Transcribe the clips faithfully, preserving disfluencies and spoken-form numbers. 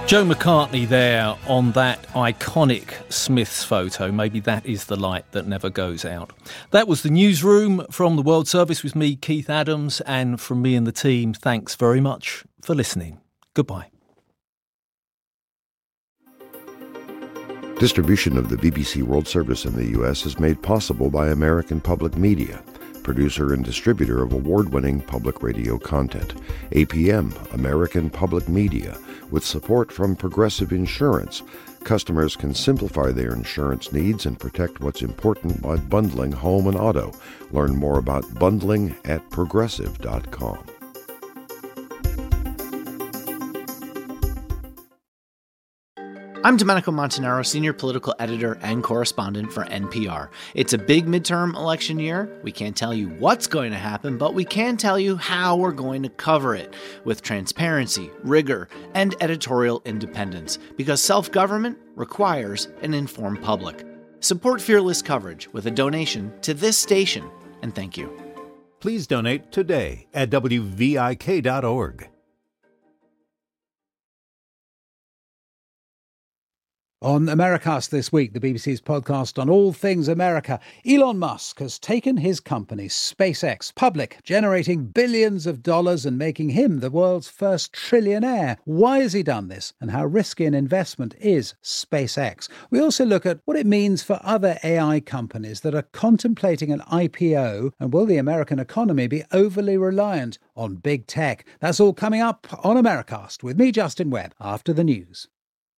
Joe McCartney there on that iconic Smiths photo. Maybe that is the light that never goes out. That was the newsroom from the World Service with me, Keith Adams, and from me and the team, thanks very much for listening. Goodbye. Distribution of the B B C World Service in the U S is made possible by American Public Media, producer and distributor of award-winning public radio content. A P M, American Public Media, with support from Progressive Insurance. Customers can simplify their insurance needs and protect what's important by bundling home and auto. Learn more about bundling at progressive dot com. I'm Domenico Montanaro, senior political editor and correspondent for N P R. It's a big midterm election year. We can't tell you what's going to happen, but we can tell you how we're going to cover it with transparency, rigor, and editorial independence, because self-government requires an informed public. Support fearless coverage with a donation to this station, and thank you. Please donate today at W V I K dot org. On Americast this week, the B B C's podcast on all things America, Elon Musk has taken his company, SpaceX, public, generating billions of dollars and making him the world's first trillionaire. Why has he done this, and how risky an investment is SpaceX? We also look at what it means for other A I companies that are contemplating an I P O, and will the American economy be overly reliant on big tech? That's all coming up on Americast with me, Justin Webb, after the news.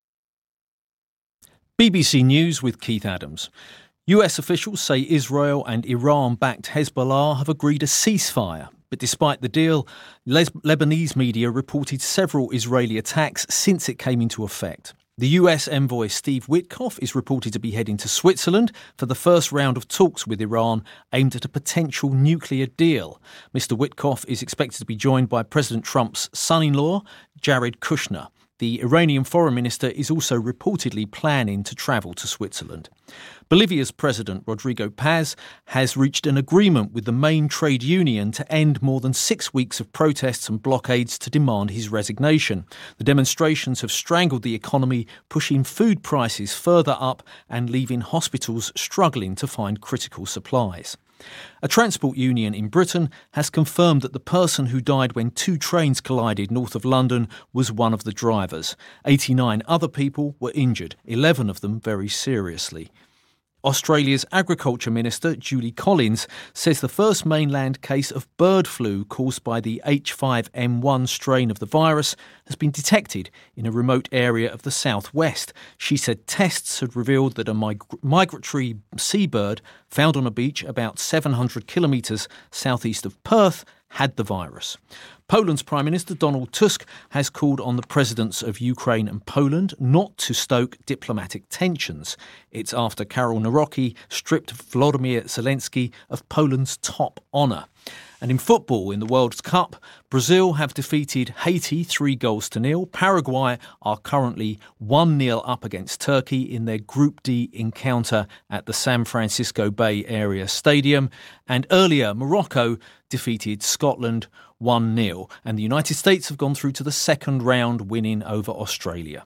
B B C News with Keith Adams. U S officials say Israel and Iran-backed Hezbollah have agreed a ceasefire. But despite the deal, Les- Lebanese media reported several Israeli attacks since it came into effect. The U S envoy Steve Witkoff is reported to be heading to Switzerland for the first round of talks with Iran aimed at a potential nuclear deal. Mister Witkoff is expected to be joined by President Trump's son-in-law, Jared Kushner. The Iranian foreign minister is also reportedly planning to travel to Switzerland. Bolivia's president, Rodrigo Paz, has reached an agreement with the main trade union to end more than six weeks of protests and blockades to demand his resignation. The demonstrations have strangled the economy, pushing food prices further up and leaving hospitals struggling to find critical supplies. A transport union in Britain has confirmed that the person who died when two trains collided north of London was one of the drivers. eighty-nine other people were injured, eleven of them very seriously. Australia's Agriculture Minister, Julie Collins, says the first mainland case of bird flu caused by the H five N one strain of the virus has been detected in a remote area of the southwest. She said tests had revealed that a mig- migratory seabird found on a beach about seven hundred kilometres southeast of Perth had the virus. Poland's Prime Minister Donald Tusk has called on the presidents of Ukraine and Poland not to stoke diplomatic tensions. It's after Karol Nawrocki stripped Volodymyr Zelensky of Poland's top honour. And in football, in the World Cup, Brazil have defeated Haiti three goals to nil. Paraguay are currently one nil up against Turkey in their Group D encounter at the San Francisco Bay Area Stadium. And earlier, Morocco defeated Scotland one nil. And the United States have gone through to the second round, winning over Australia.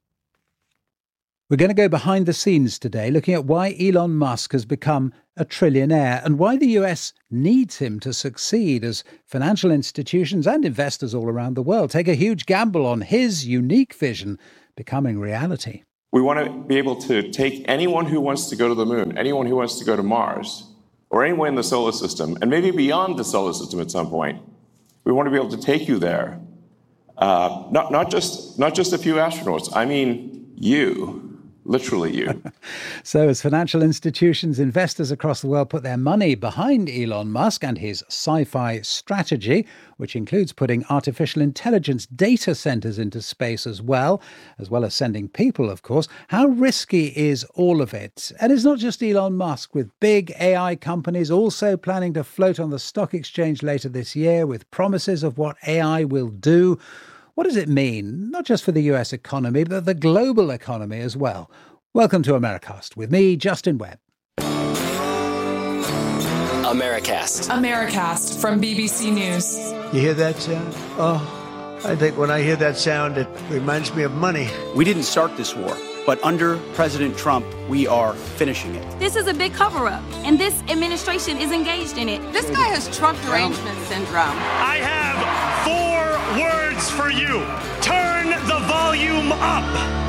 We're going to go behind the scenes today, looking at why Elon Musk has become a trillionaire and why the U S needs him to succeed as financial institutions and investors all around the world take a huge gamble on his unique vision becoming reality. We want to be able to take anyone who wants to go to the moon, anyone who wants to go to Mars, or anywhere in the solar system, and maybe beyond the solar system at some point. We want to be able to take you there. Uh, not, not just, not just a few astronauts. I mean, you. Literally you. So as financial institutions, investors across the world put their money behind Elon Musk and his sci-fi strategy, which includes putting artificial intelligence data centers into space as well, as well as sending people, of course, how risky is all of it? And it's not just Elon Musk, with big A I companies also planning to float on the stock exchange later this year with promises of what A I will do. What does it mean, not just for the U S economy, but the global economy as well? Welcome to Americast with me, Justin Webb. Americast. Americast from B B C News. You hear that, Jan? Oh, I think when I hear that sound, it reminds me of money. We didn't start this war, but under President Trump, we are finishing it. This is a big cover-up, and this administration is engaged in it. This guy has Trump derangement syndrome. I have four words for you. Turn the volume up.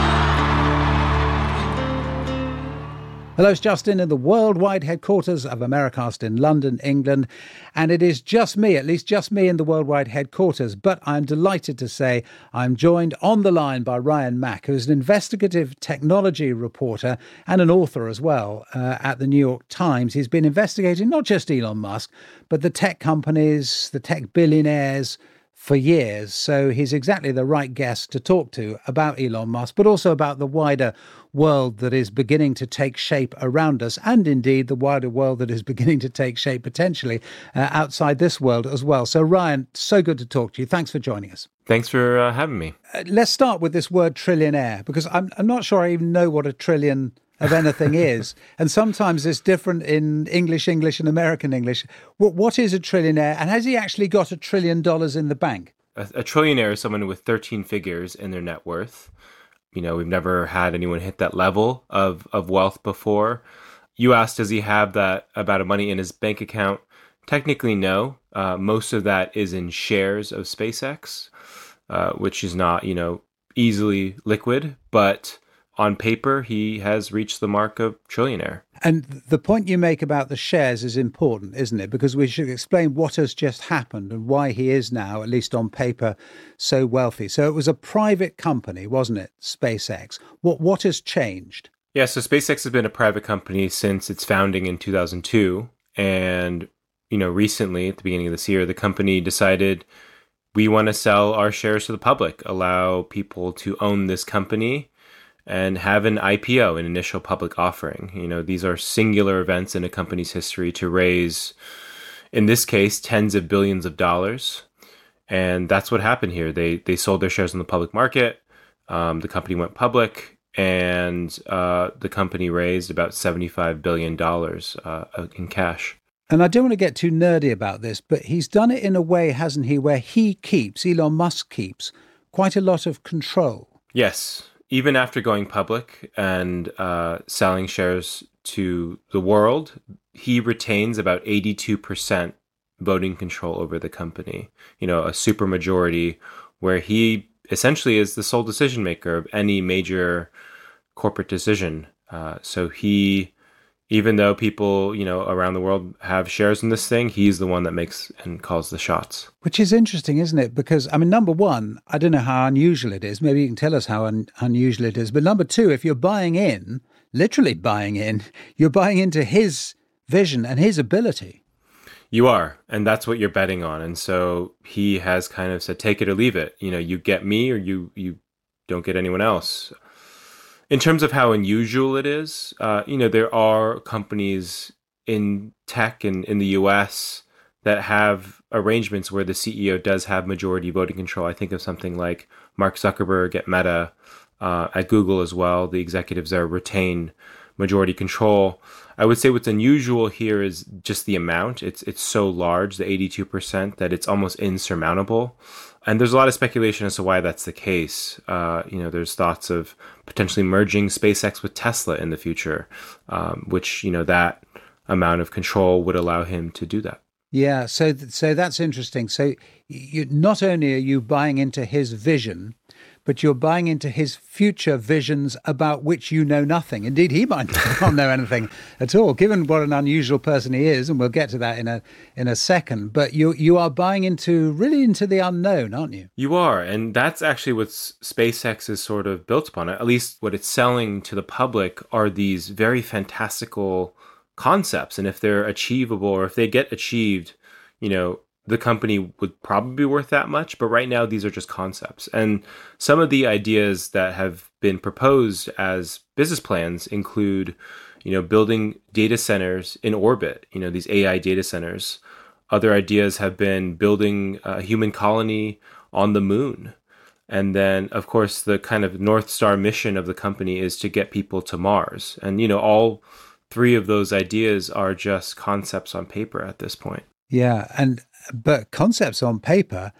Hello, it's Justin in the worldwide headquarters of Americast in London, England. And it is just me, at least just me in the worldwide headquarters. But I'm delighted to say I'm joined on the line by Ryan Mac, who's an investigative technology reporter and an author as well uh, at the New York Times. He's been investigating not just Elon Musk, but the tech companies, the tech billionaires, for years. So he's exactly the right guest to talk to about Elon Musk, but also about the wider world that is beginning to take shape around us, and indeed the wider world that is beginning to take shape potentially uh, outside this world as well. So Ryan, so good to talk to you. Thanks for joining us. Thanks for uh, having me. Uh, let's start with this word trillionaire, because I'm, I'm not sure I even know what a trillion of anything is. And sometimes it's different in English, English and American English. What, what is a trillionaire, and has he actually got a trillion dollars in the bank? A, a trillionaire is someone with thirteen figures in their net worth. You know, we've never had anyone hit that level of, of wealth before. You asked, does he have that amount of money in his bank account? Technically, no. Uh, most of that is in shares of SpaceX, uh, which is not, you know, easily liquid, but on paper, he has reached the mark of trillionaire. And the point you make about the shares is important, isn't it? Because we should explain what has just happened and why he is now, at least on paper, so wealthy. So it was a private company, wasn't it, SpaceX? What what has changed? Yeah, so SpaceX has been a private company since its founding in two thousand two. And, you know, recently, at the beginning of this year, the company decided we want to sell our shares to the public, allow people to own this company and have an I P O, an initial public offering. You know, these are singular events in a company's history to raise, in this case, tens of billions of dollars. And that's what happened here. They they sold their shares in the public market. Um, the company went public, and uh, the company raised about seventy-five billion dollars uh, in cash. And I don't want to get too nerdy about this, but he's done it in a way, hasn't he, where he keeps, Elon Musk keeps, quite a lot of control. Yes. Even after going public and uh, selling shares to the world, he retains about eighty-two percent voting control over the company. You know, a supermajority where he essentially is the sole decision maker of any major corporate decision. Uh, so he, even though people, you know, around the world have shares in this thing, he's the one that makes and calls the shots. Which is interesting, isn't it? Because, I mean, number one, I don't know how unusual it is. Maybe you can tell us how un- unusual it is. But number two, if you're buying in, literally buying in, you're buying into his vision and his ability. You are. And that's what you're betting on. And so he has kind of said, take it or leave it. You know, you get me or you, you don't get anyone else. In terms of how unusual it is, uh, you know, there are companies in tech and in the U S that have arrangements where the C E O does have majority voting control. I think of something like Mark Zuckerberg at Meta, uh, at Google as well. The executives there retain majority control. I would say what's unusual here is just the amount. It's it's so large, the eighty-two percent, that it's almost insurmountable. And there's a lot of speculation as to why that's the case. Uh, you know, there's thoughts of potentially merging SpaceX with Tesla in the future, um, which, you know, that amount of control would allow him to do that. Yeah, so th- so that's interesting. So you, not only are you buying into his vision, but you're buying into his future visions about which you know nothing. Indeed, he might not know anything at all, given what an unusual person he is, and we'll get to that in a in a second. But you you are buying into really into the unknown, aren't you? You are, and that's actually what SpaceX is sort of built upon. At least what it's selling to the public are these very fantastical concepts, and if they're achievable or if they get achieved, you know, the company would probably be worth that much. But right now, these are just concepts. And some of the ideas that have been proposed as business plans include, you know, building data centers in orbit, you know, these A I data centers. Other ideas have been building a human colony on the moon. And then, of course, the kind of North Star mission of the company is to get people to Mars. And, you know, all three of those ideas are just concepts on paper at this point. Yeah. And but concepts on paper,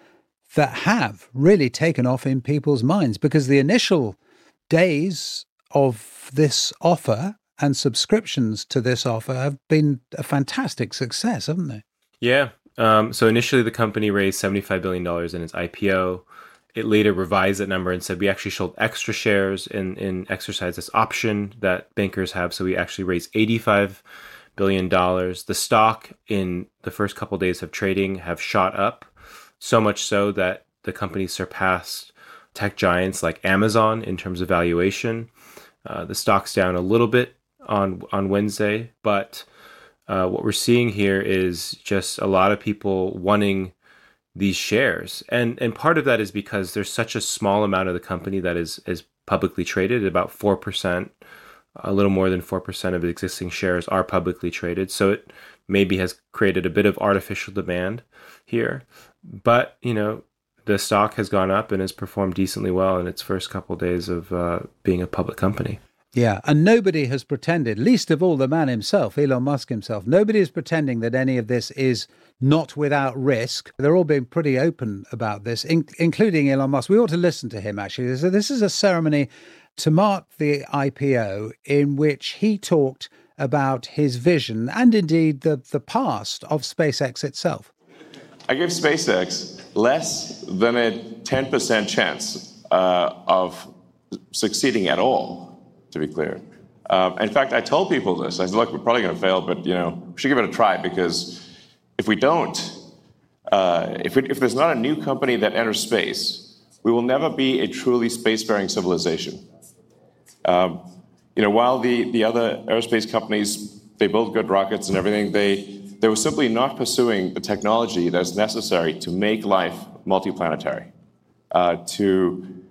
that have really taken off in people's minds, because the initial days of this offer and subscriptions to this offer have been a fantastic success, haven't they? Yeah. Um, so initially the company raised seventy-five billion dollars in its I P O. It later revised that number and said we actually sold extra shares in, in exercise this option that bankers have. So we actually raised eighty-five billion dollars. The stock in the first couple of days of trading have shot up, so much so that the company surpassed tech giants like Amazon in terms of valuation. Uh, the stock's down a little bit on on Wednesday, but uh, what we're seeing here is just a lot of people wanting these shares. And and part of that is because there's such a small amount of the company that is, is publicly traded. About four percent, a little more than four percent of the existing shares are publicly traded. So it maybe has created a bit of artificial demand here. But, you know, the stock has gone up and has performed decently well in its first couple of days of uh, being a public company. Yeah, and nobody has pretended, least of all the man himself, Elon Musk himself, nobody is pretending that any of this is not without risk. They're all being pretty open about this, in- including Elon Musk. We ought to listen to him, actually. So this is a ceremony to mark the I P O in which he talked about his vision and indeed the, the past of SpaceX itself. I give SpaceX less than a ten percent chance uh, of succeeding at all, to be clear. Um, in fact, I told people this. I said, look, we're probably going to fail, but, you know, we should give it a try, because if we don't, uh, if, it, if there's not a new company that enters space, we will never be a truly spacefaring civilization. Um, you know, while the, the other aerospace companies, they build good rockets and everything, they they were simply not pursuing the technology that's necessary to make life multiplanetary, uh, to,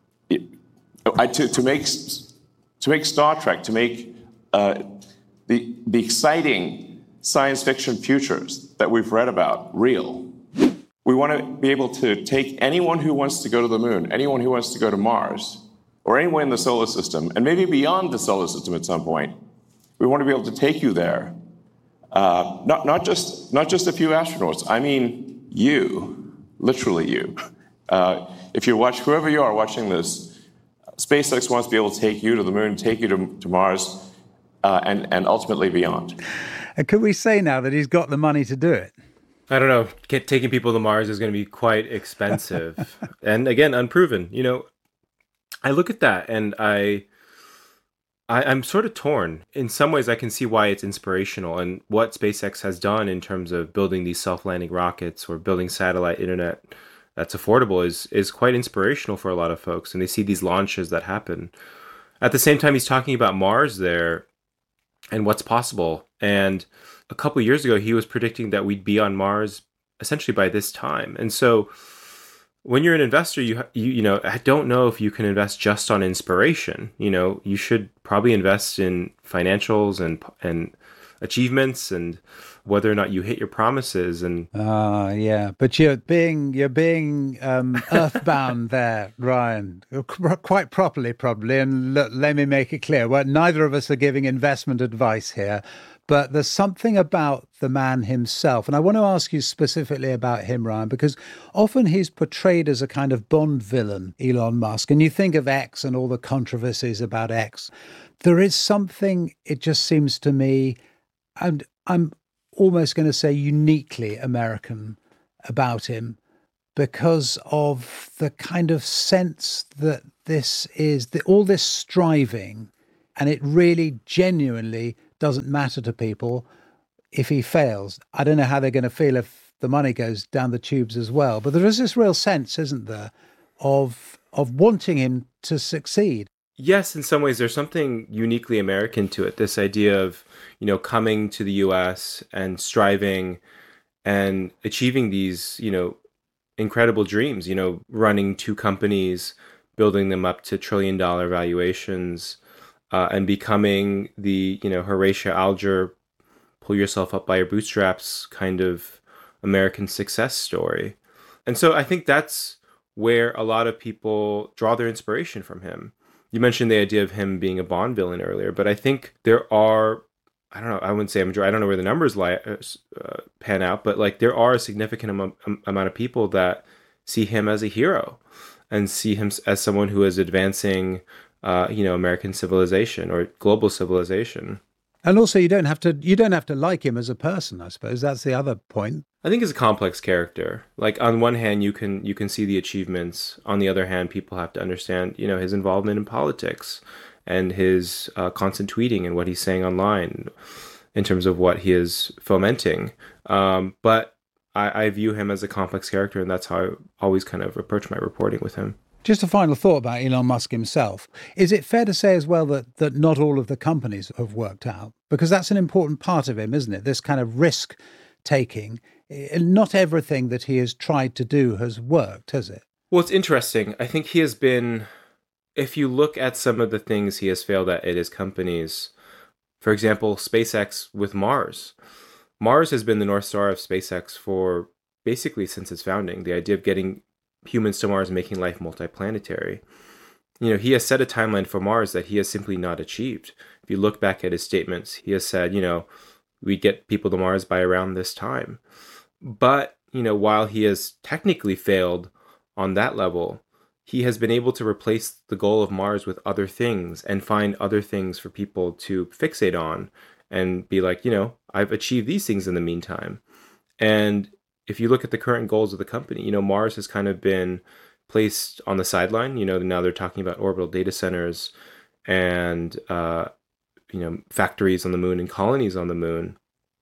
uh, to to make to make Star Trek, to make uh, the the exciting science fiction futures that we've read about real. We want to be able to take anyone who wants to go to the moon, anyone who wants to go to Mars, or anywhere in the solar system, and maybe beyond the solar system at some point. We want to be able to take you there. Uh, not not just not just a few astronauts. I mean you, literally you. Uh, if you watch, whoever you are watching this, SpaceX wants to be able to take you to the moon, take you to, to Mars, uh, and and ultimately beyond. And could we say now that he's got the money to do it? I don't know. Get, taking people to Mars is going to be quite expensive, and again, unproven. You know, I look at that and I. I, I'm sort of torn. In some ways, I can see why it's inspirational, and what SpaceX has done in terms of building these self-landing rockets or building satellite internet that's affordable is is quite inspirational for a lot of folks, and they see these launches that happen. At the same time, he's talking about Mars there and what's possible. And a couple of years ago, he was predicting that we'd be on Mars essentially by this time. And so when you're an investor, you, you you know, I don't know if you can invest just on inspiration. You know, you should probably invest in financials and and achievements and whether or not you hit your promises. And ah, uh, yeah, but you're being you're being um, earthbound there, Ryan, quite properly, probably. And look, let me make it clear: well, neither of us are giving investment advice here. But there's something about the man himself. And I want to ask you specifically about him, Ryan, because often he's portrayed as a kind of Bond villain, Elon Musk. And you think of X and all the controversies about X. There is something, it just seems to me, and I'm almost going to say uniquely American about him, because of the kind of sense that this is, the, all this striving, and it really genuinely doesn't matter to people if he fails. I don't know how they're going to feel if the money goes down the tubes as well. But there is this real sense, isn't there, of of wanting him to succeed. Yes, in some ways, there's something uniquely American to it. This idea of, you know, coming to the U S and striving and achieving these, you know, incredible dreams, you know, running two companies, building them up to trillion dollar valuations, Uh, and becoming the, you know, Horatio Alger, pull yourself up by your bootstraps kind of American success story. And so I think that's where a lot of people draw their inspiration from him. You mentioned the idea of him being a Bond villain earlier, but I think there are, I don't know, I wouldn't say a majority, I don't know where the numbers lie, uh, pan out, but like there are a significant am- amount of people that see him as a hero and see him as someone who is advancing, uh, you know, American civilization or global civilization. And also, you don't have to you don't have to like him as a person, I suppose. That's the other point. I think he's a complex character. Like, on one hand, you can you can see the achievements. On the other hand, people have to understand, you know, his involvement in politics and his uh, constant tweeting and what he's saying online in terms of what he is fomenting. Um, but I, I view him as a complex character, and that's how I always kind of approach my reporting with him. Just a final thought about Elon Musk himself. Is it fair to say as well that, that not all of the companies have worked out? Because that's an important part of him, isn't it? This kind of risk taking. Not everything that he has tried to do has worked, has it? Well, it's interesting. I think he has been, if you look at some of the things he has failed at at his companies, for example, SpaceX with Mars. Mars has been the North Star of SpaceX for basically since its founding. The idea of getting humans to Mars, making life multiplanetary. You know, he has set a timeline for Mars that he has simply not achieved. If you look back at his statements, he has said, you know, we get people to Mars by around this time. But, you know, while he has technically failed on that level, he has been able to replace the goal of Mars with other things and find other things for people to fixate on and be like, you know, I've achieved these things in the meantime. And if you look at the current goals of the company, you know, Mars has kind of been placed on the sideline. You know, now they're talking about orbital data centers and, uh, you know, factories on the moon and colonies on the moon.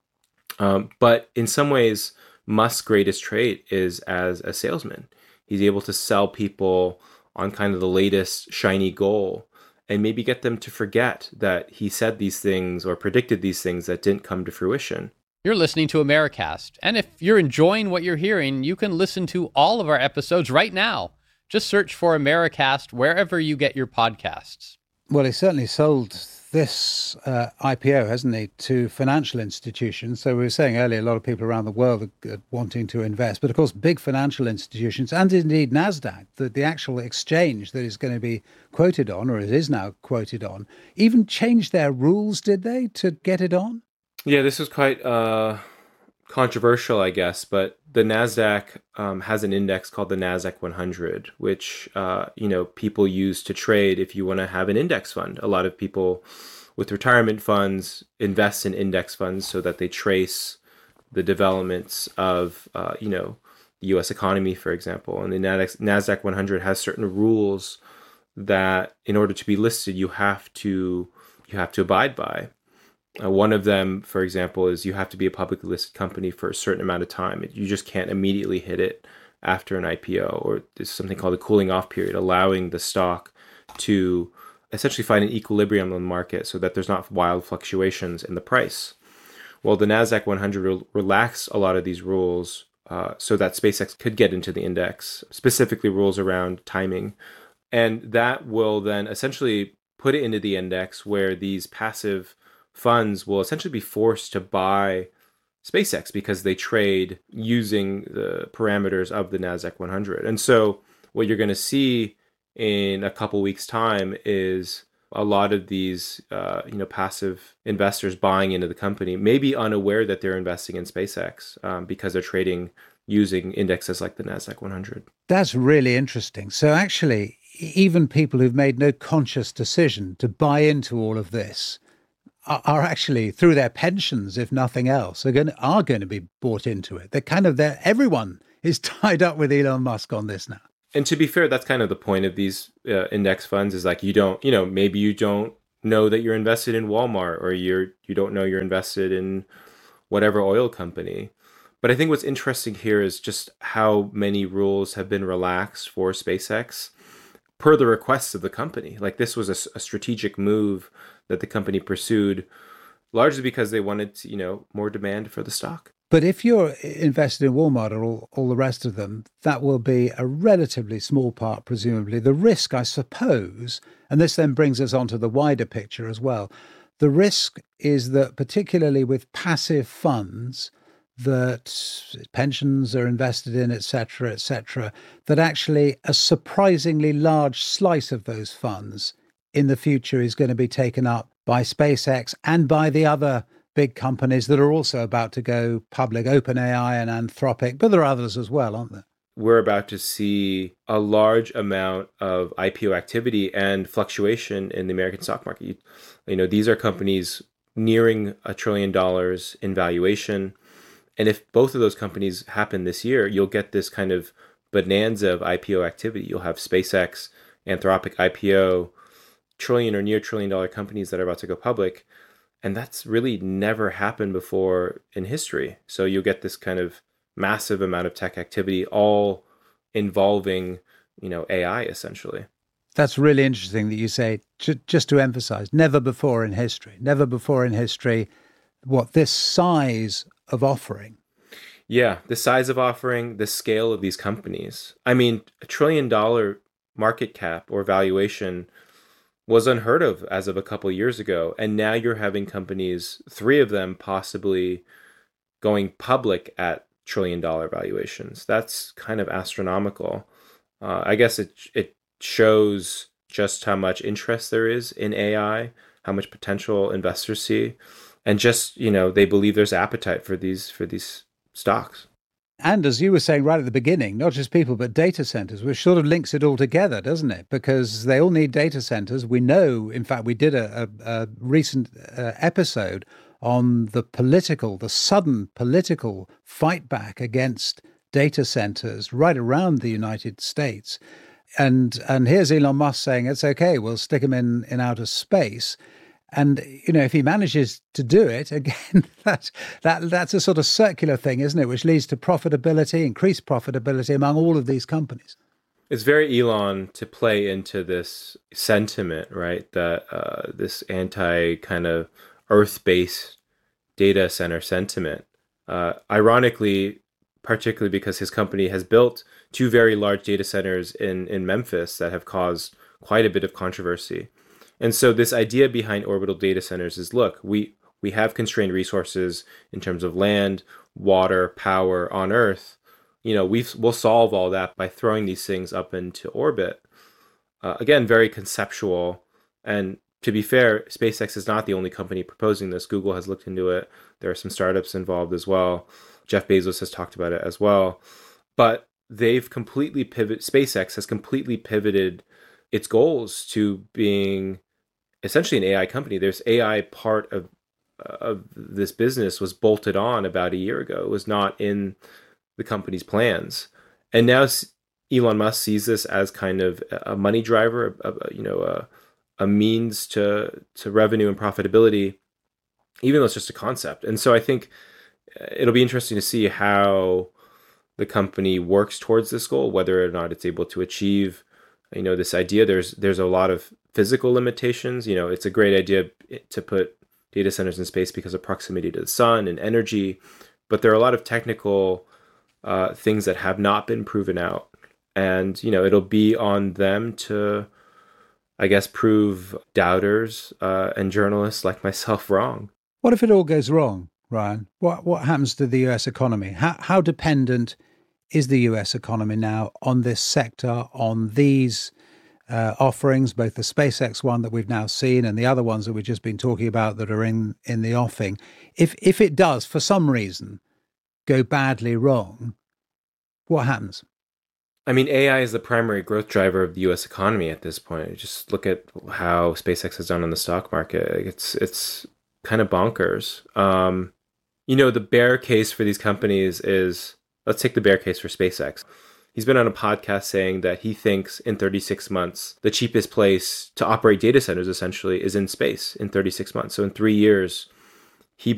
Um, but in some ways, Musk's greatest trait is as a salesman. He's able to sell people on kind of the latest shiny goal and maybe get them to forget that he said these things or predicted these things that didn't come to fruition. You're listening to Americast, and if you're enjoying what you're hearing, you can listen to all of our episodes right now. Just search for Americast wherever you get your podcasts. Well, he certainly sold this uh, I P O, hasn't he, to financial institutions. So we were saying earlier, a lot of people around the world are wanting to invest. But of course, big financial institutions, and indeed NASDAQ, the, the actual exchange that is going to be quoted on, or it is now quoted on, even changed their rules, did they, to get it on? Yeah, this was quite uh, controversial, I guess, but the NASDAQ um, has an index called the NASDAQ one hundred, which, uh, you know, people use to trade if you want to have an index fund. A lot of people with retirement funds invest in index funds so that they trace the developments of, uh, you know, the U S economy, for example. And the NASDAQ one hundred has certain rules that in order to be listed, you have to you have to abide by. Uh, one of them, for example, is you have to be a publicly listed company for a certain amount of time. You just can't immediately hit it after an I P O, or there's something called a cooling off period, allowing the stock to essentially find an equilibrium on the market so that there's not wild fluctuations in the price. Well, the NASDAQ one hundred re- relaxed a lot of these rules uh, so that SpaceX could get into the index, specifically rules around timing. And that will then essentially put it into the index where these passive funds will essentially be forced to buy SpaceX because they trade using the parameters of the NASDAQ one hundred. And so what you're going to see in a couple weeks' time is a lot of these uh, you know, passive investors buying into the company, maybe unaware that they're investing in SpaceX um, because they're trading using indexes like the NASDAQ one hundred. That's really interesting. So actually, even people who've made no conscious decision to buy into all of this are actually, through their pensions, if nothing else, are going to, are going to be bought into it. They're kind of there. Everyone is tied up with Elon Musk on this now. And to be fair, that's kind of the point of these uh, index funds is like, you don't, you know, maybe you don't know that you're invested in Walmart, or you're, you don't know you're invested in whatever oil company. But I think what's interesting here is just how many rules have been relaxed for SpaceX per the requests of the company. Like, this was a, a strategic move that the company pursued, largely because they wanted, you know, more demand for the stock. But if you're invested in Walmart or all, all the rest of them, that will be a relatively small part, presumably. The risk, I suppose, and this then brings us on to the wider picture as well, the risk is that particularly with passive funds that pensions are invested in, et cetera, et cetera, that actually a surprisingly large slice of those funds in the future is going to be taken up by SpaceX and by the other big companies that are also about to go public, OpenAI and Anthropic, but there are others as well, aren't there? we're about to see a large amount of I P O activity and fluctuation in the American stock market. You, you know, these are companies nearing a trillion dollars in valuation. And if both of those companies happen this year, you'll get this kind of bonanza of I P O activity. You'll have SpaceX, Anthropic I P O, trillion or near trillion dollar companies that are about to go public. And that's really never happened before in history. So you'll get this kind of massive amount of tech activity, all involving, you know, A I essentially. That's really interesting that you say, just to emphasize, never before in history, never before in history, what this size of offering. Yeah, the size of offering, the scale of these companies. I mean, a trillion dollar market cap or valuation was unheard of as of a couple of years ago. And now you're having companies, three of them possibly going public at trillion dollar valuations. That's kind of astronomical. Uh, I guess it it shows just how much interest there is in A I, how much potential investors see, and just, you know, they believe there's appetite for these for these stocks. And as you were saying right at the beginning, not just people, but data centers, which sort of links it all together, doesn't it? Because they all need data centers. We know, in fact, we did a, a, a recent uh, episode on the political, the sudden political fight back against data centers right around the United States. And and here's Elon Musk saying, it's okay, we'll stick them in, in outer space. And, you know, if he manages to do it, again, that, that that's a sort of circular thing, isn't it? Which leads to profitability, increased profitability among all of these companies. It's very Elon to play into this sentiment, right? That uh, this anti kind of Earth-based data center sentiment. Uh, ironically, particularly because his company has built two very large data centers in, in Memphis that have caused quite a bit of controversy. And so this idea behind orbital data centers is, look, we, we have constrained resources in terms of land, water, power on Earth. You know, we've, we'll solve all that by throwing these things up into orbit. Uh, again, very conceptual. And to be fair, SpaceX is not the only company proposing this. Google has looked into it. There are some startups involved as well. Jeff Bezos has talked about it as well. But they've completely pivoted, SpaceX has completely pivoted its goals to being essentially an A I company. There's A I part of of this business was bolted on about a year ago. It was not in the company's plans. And now Elon Musk sees this as kind of a money driver, a, a, you know, a, a means to to revenue and profitability, even though it's just a concept. And so I think it'll be interesting to see how the company works towards this goal, whether or not it's able to achieve, you know, this idea. There's there's a lot of physical limitations. You know, it's a great idea to put data centers in space because of proximity to the sun and energy, but there are a lot of technical uh, things that have not been proven out. And, you know, it'll be on them to, I guess, prove doubters uh, and journalists like myself wrong. What if it all goes wrong, Ryan? What what happens to the U S economy? How how dependent is the U S economy now on this sector, on these uh, offerings, both the SpaceX one that we've now seen and the other ones that we've just been talking about that are in, in the offing? If if it does, for some reason, go badly wrong, what happens? I mean, A I is the primary growth driver of the U S economy at this point. Just look at how SpaceX has done on the stock market. It's it's kind of bonkers. Um, you know, the bear case for these companies is, let's take the bear case for SpaceX. He's been on a podcast saying that he thinks in thirty-six months, the cheapest place to operate data centers essentially is in space in thirty-six months. So in three years,